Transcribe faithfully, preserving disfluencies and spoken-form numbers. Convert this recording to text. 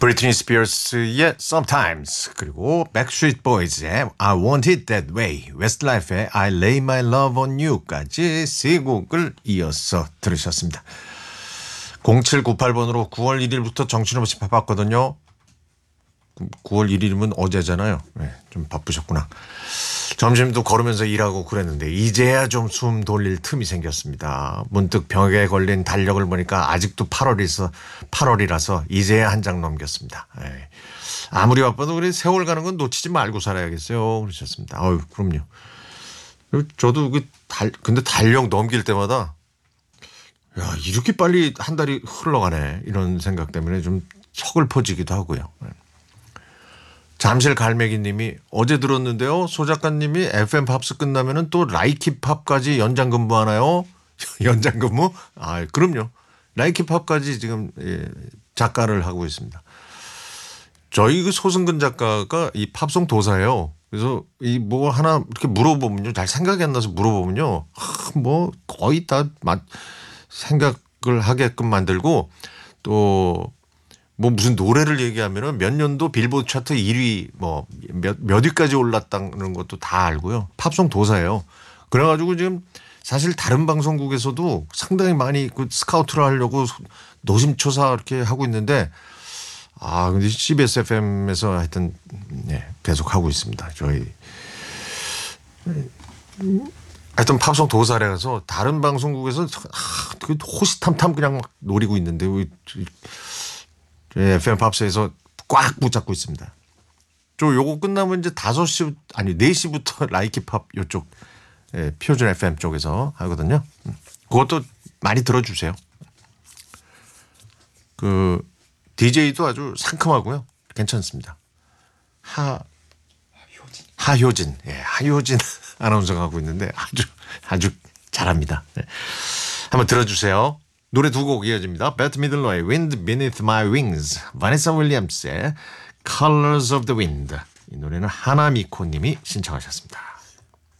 브리트니 스피어스의 Sometimes, 그리고 백스트리트 보이즈의 I Want It That Way, 웨스트라이프의 I Lay My Love On You까지 세 곡을 이어서 들으셨습니다. 공칠구팔 번으로 구월 일일부터 정신없이 바빴거든요. 구월 일일이면 어제잖아요. 네, 좀 바쁘셨구나. 점심도 걸으면서 일하고 그랬는데 이제야 좀 숨 돌릴 틈이 생겼습니다. 문득 벽에 걸린 달력을 보니까 아직도 팔월이서 팔월이라서 이제야 한 장 넘겼습니다. 에이, 아무리 바빠도 우리 세월 가는 건 놓치지 말고 살아야겠어요. 그러셨습니다. 아유, 그럼요. 저도 그 달, 근데 달력 넘길 때마다 야, 이렇게 빨리 한 달이 흘러가네. 이런 생각 때문에 좀 서글퍼지기도 하고요. 잠실 갈매기 님이 어제 들었는데요. 소 작가님이 에프엠 팝스 끝나면은 또 라이키 팝까지 연장 근무하나요? 연장 근무? 아, 그럼요. 라이키 팝까지 지금 예, 작가를 하고 있습니다. 저희 그 소승근 작가가 이 팝송 도사예요. 그래서 이 뭐 하나 이렇게 물어보면요. 잘 생각이 안 나서 물어보면요. 하, 뭐 거의 다 맛 생각을 하게끔 만들고 또 뭐 무슨 노래를 얘기하면은 몇 년도 빌보드 차트 일 위 뭐 몇 몇 위까지 올랐다는 것도 다 알고요. 팝송 도사예요. 그래가지고 지금 사실 다른 방송국에서도 상당히 많이 그 스카우트를 하려고 노심초사 이렇게 하고 있는데 아 근데 씨비에스 에프엠에서 하여튼 네, 계속 하고 있습니다. 저희 하여튼 팝송 도사라서 다른 방송국에서 아, 호시탐탐 그냥 막 노리고 있는데 에프엠 팝스에서 꽉 붙잡고 있습니다. 저 요거 끝나면 이제 다섯 시 아니 네 시부터 라이키 팝 요쪽 예, 표준 에프엠 쪽에서 하거든요. 그것도 많이 들어주세요. 그 디제이도 아주 상큼하고요. 괜찮습니다. 하 하효진 하효진 예, 하효진 아나운서가 하고 있는데 아주 아주 잘합니다. 네. 한번 들어주세요. 노래 두 곡 이어집니다. 배트 미들러의 Wind Beneath My Wings, 바네사 윌리엄스의 Colors of the Wind. 이 노래는 하나미코 님이 신청하셨습니다.